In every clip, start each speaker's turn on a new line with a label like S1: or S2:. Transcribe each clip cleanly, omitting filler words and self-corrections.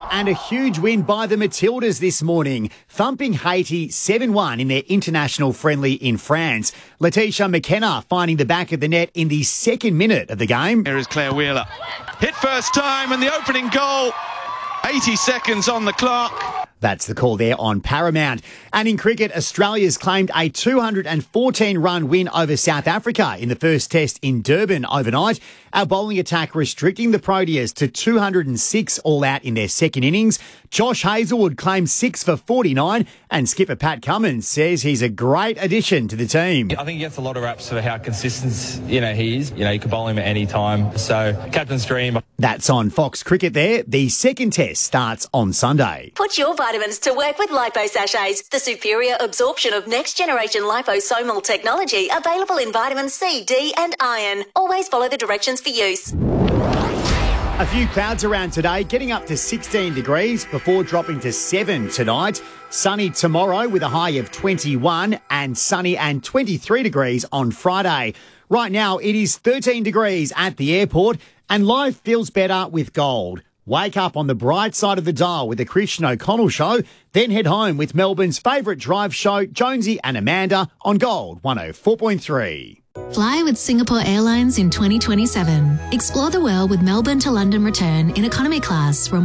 S1: And a huge win by the Matildas this morning, thumping Haiti 7-1 in their international friendly in France. Letitia McKenna finding the back of the net in the second minute of the game.
S2: Here is Claire Wheeler. Hit first time and the opening goal. 80 seconds on the clock.
S1: That's the call there on Paramount. And in cricket, Australia's claimed a 214-run win over South Africa in the first test in Durban overnight. Our bowling attack restricting the Proteas to 206 all out in their second innings. Josh Hazlewood claimed 6 for 49 and skipper Pat Cummins says he's a great addition to the team.
S3: I think he gets a lot of raps for how consistent, he is. You can bowl him at any time. So, captain's dream.
S1: That's on Fox Cricket there. The second test starts on Sunday.
S4: Put your vitamins to work with Lipo Sachets, the superior absorption of next-generation liposomal technology available in vitamin C, D and iron. Always follow the directions for use.
S1: A few clouds around today, getting up to 16 degrees before dropping to 7 tonight. Sunny tomorrow with a high of 21 and sunny and 23 degrees on Friday. Right now, it is 13 degrees at the airport and life feels better with gold. Wake up on the bright side of the dial with the Christian O'Connell Show, then head home with Melbourne's favourite drive show, Jonesy and Amanda, on Gold 104.3.
S5: Fly with Singapore Airlines in 2027. Explore the world with Melbourne to London return in economy class from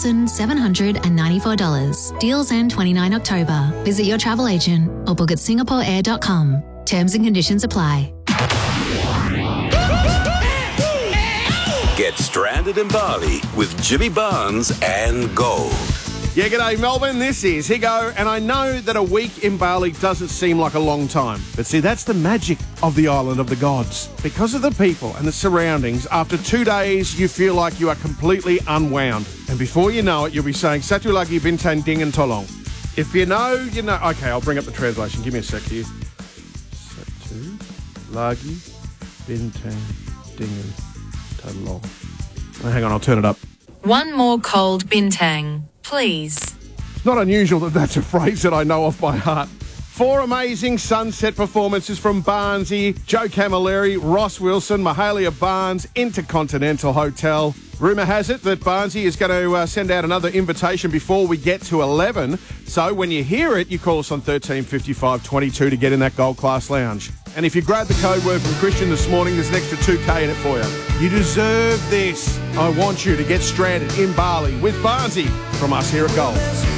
S5: $1,794. Deals end 29 October. Visit your travel agent or book at singaporeair.com. Terms and conditions apply.
S6: Get stranded in Bali with Jimmy Barnes and Gold.
S7: Yeah, g'day Melbourne, this is Higo, and I know that a week in Bali doesn't seem like a long time. But see, that's the magic of the island of the gods. Because of the people and the surroundings, after 2 days you feel like you are completely unwound. And before you know it, you'll be saying, Satu lagi bintang dingin tolong. If you know, you know. Okay, I'll bring up the translation. Give me a sec here. Satu lagi bintang dingin tolong. Hang on, I'll turn it up.
S8: One more cold bintang, please.
S7: It's not unusual that that's a phrase that I know off by heart. 4 amazing sunset performances from Barnsey, Joe Camilleri, Ross Wilson, Mahalia Barnes, Intercontinental Hotel. Rumour has it that Barnsey is going to send out another invitation before we get to 11. So when you hear it, you call us on 13 55 22 to get in that gold class lounge. And if you grab the code word from Christian this morning, there's an extra 2K in it for you. You deserve this. I want you to get stranded in Bali with Barnsey from us here at Gold.